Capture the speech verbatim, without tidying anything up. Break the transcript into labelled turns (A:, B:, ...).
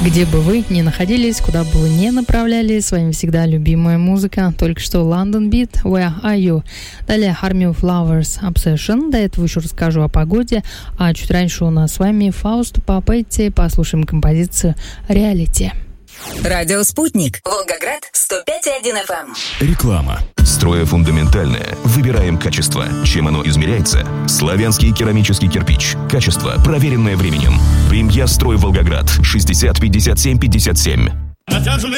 A: Где бы вы ни находились, куда бы вы ни направлялись, с вами всегда любимая музыка. Только что London Beat, Where Are You? Далее Army of Lovers, Obsession. До этого еще расскажу о погоде. А чуть раньше у нас с вами Фауст Папетти. Послушаем композицию «Reality».
B: Радио «Спутник». Волгоград, сто пять и один эф эм.
C: Реклама. Строя фундаментальное, выбираем качество. Чем оно измеряется? Славянский керамический кирпич. Качество, проверенное временем. Премьер строй Волгоград. шестьдесят пятьдесят семь пятьдесят семь.